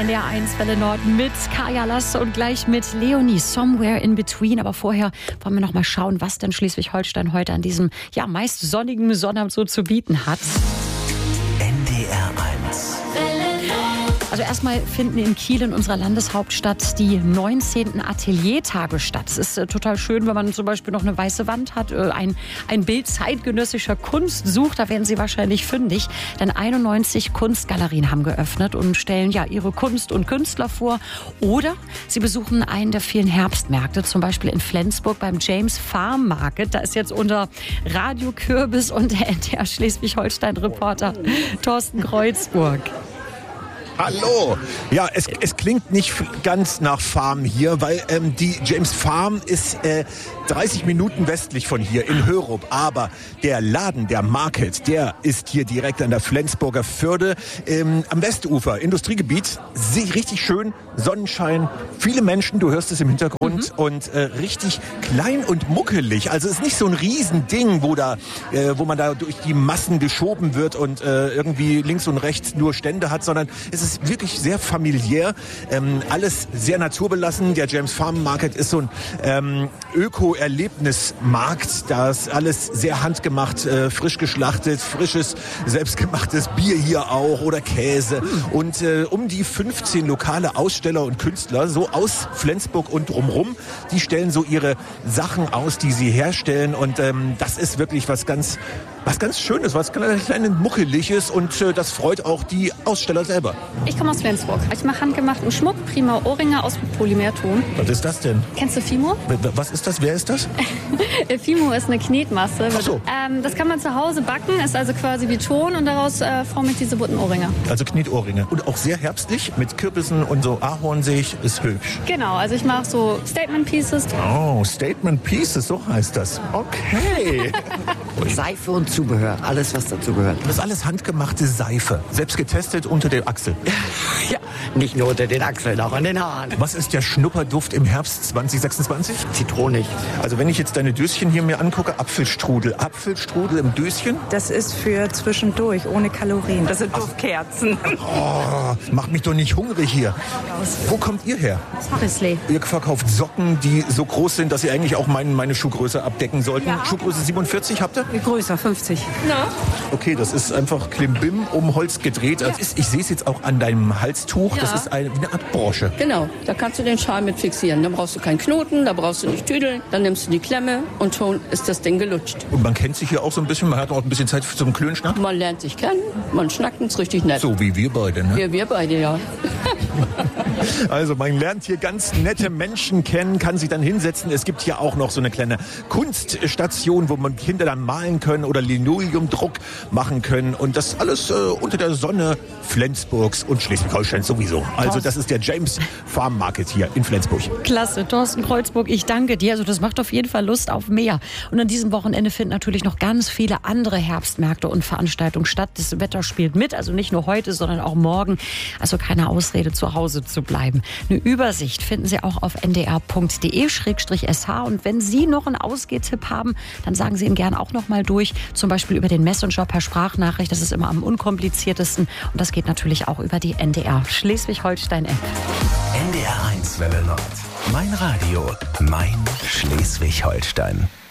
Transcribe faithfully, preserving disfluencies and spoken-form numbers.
N D R eins Welle Nord mit Kaya Lass und gleich mit Leonie, Somewhere in Between. Aber vorher wollen wir noch mal schauen, was denn Schleswig-Holstein heute an diesem ja meist sonnigen Sonnabend so zu bieten hat. N D R eins. Also erstmal finden in Kiel, in unserer Landeshauptstadt, die neunzehnten Ateliertage statt. Es ist äh, total schön, wenn man zum Beispiel noch eine weiße Wand hat, äh, ein, ein Bild zeitgenössischer Kunst sucht, da werden Sie wahrscheinlich fündig. Denn einundneunzig Kunstgalerien haben geöffnet und stellen ja ihre Kunst und Künstler vor. Oder Sie besuchen einen der vielen Herbstmärkte, zum Beispiel in Flensburg beim James Farm Market. Da ist jetzt unser Radio Kürbis und der N D R Schleswig-Holstein-Reporter Thorsten Kreuzburg. Hallo! Ja, es, es klingt nicht ganz nach Farm hier, weil ähm, die James Farm ist äh, dreißig Minuten westlich von hier in Hörup. Aber der Laden, der Market, der ist hier direkt an der Flensburger Förde ähm, am Westufer, Industriegebiet. Sie, richtig schön, Sonnenschein, viele Menschen, du hörst es im Hintergrund, mhm. und äh, richtig klein und muckelig. Also es ist nicht so ein Riesending, wo, da, äh, wo man da durch die Massen geschoben wird und äh, irgendwie links und rechts nur Stände hat, sondern es ist wirklich sehr familiär, ähm, alles sehr naturbelassen. Der James Farm Market ist so ein ähm, Öko-Erlebnismarkt. Da ist alles sehr handgemacht, äh, frisch geschlachtet, frisches, selbstgemachtes Bier hier auch oder Käse. Und äh, um die fünfzehn lokale Aussteller und Künstler, so aus Flensburg und drumherum, die stellen so ihre Sachen aus, die sie herstellen. Und ähm, das ist wirklich was ganz Was ganz Schönes, was kleines Muckeliges und äh, das freut auch die Aussteller selber. Ich komme aus Flensburg. Ich mache handgemachten Schmuck, prima Ohrringe aus Polymerton. Was ist das denn? Kennst du Fimo? Was ist das? Wer ist das? Fimo ist eine Knetmasse. Ach so. Ähm, das kann man zu Hause backen, ist also quasi wie Ton und daraus äh, forme ich diese bunten Ohrringe. Also Knetohrringe. Und auch sehr herbstlich mit Kürbissen und so Ahorn sehe ich, ist hübsch. Genau, also ich mache so Statement Pieces. Oh, Statement Pieces, so heißt das. Okay. Seife und Zubehör, alles was dazu gehört. Das ist alles handgemachte Seife, selbst getestet unter der Achsel. Ja, nicht nur unter den Achseln, auch an den Haaren. Was ist der Schnupperduft im Herbst zwanzig sechsundzwanzig? Zitronig. Also wenn ich jetzt deine Döschen hier mir angucke, Apfelstrudel. Apfelstrudel im Döschen? Das ist für zwischendurch, ohne Kalorien. Das sind Duftkerzen. Oh, macht mich doch nicht hungrig hier. Wo kommt ihr her? Risley. Ihr verkauft Socken, die so groß sind, dass sie eigentlich auch mein, meine Schuhgröße abdecken sollten. Ja. Schuhgröße siebenundvierzig habt ihr? Größer, fünfzig. Na? Okay, das ist einfach Klimbim um Holz gedreht. Ja. Ist, ich sehe es jetzt auch an deinem Halstuch. Ja. Das ist eine, eine Art Brosche. Genau, da kannst du den Schal mit fixieren. Da brauchst du keinen Knoten, da brauchst du nicht tüdeln. Dann nimmst du die Klemme und schon ist das Ding gelutscht. Und man kennt sich hier auch so ein bisschen. Man hat auch ein bisschen Zeit zum Klönschnack. Man lernt sich kennen, man schnackt uns richtig nett. So wie wir beide, ne? Ja, wir beide, ja. Also man lernt hier ganz nette Menschen kennen, kann sich dann hinsetzen. Es gibt hier auch noch so eine kleine Kunststation, wo man Kinder dann malen können oder Linoleumdruck machen können. Und das alles äh, unter der Sonne Flensburgs und Schleswig-Holsteins sowieso. Also das ist der James Farm Market hier in Flensburg. Klasse, Thorsten Kreuzburg, ich danke dir. Also das macht auf jeden Fall Lust auf mehr. Und an diesem Wochenende finden natürlich noch ganz viele andere Herbstmärkte und Veranstaltungen statt. Das Wetter spielt mit, also nicht nur heute, sondern auch morgen. Also keine Ausrede, zu Hause zu bleiben. Eine Übersicht finden Sie auch auf n d r punkt d e slash s h. Und wenn Sie noch einen Ausgehtipp haben, dann sagen Sie ihn gerne auch noch mal durch. Zum Beispiel über den Messenger per Sprachnachricht. Das ist immer am unkompliziertesten. Und das geht natürlich auch über die N D R Schleswig-Holstein-App. N D R eins Welle Nord. Mein Radio, mein Schleswig-Holstein.